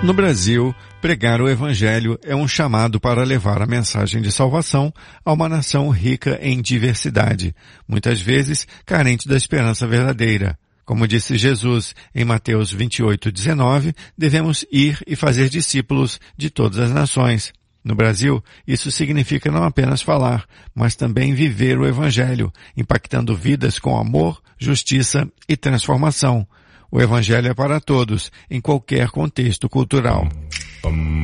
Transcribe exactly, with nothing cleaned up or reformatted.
No Brasil, pregar o Evangelho é um chamado para levar a mensagem de salvação a uma nação rica em diversidade, muitas vezes carente da esperança verdadeira. Como disse Jesus em Mateus vinte e oito, dezenove, devemos ir e fazer discípulos de todas as nações. No Brasil, isso significa não apenas falar, mas também viver o Evangelho, impactando vidas com amor, justiça e transformação. O Evangelho é para todos, em qualquer contexto cultural.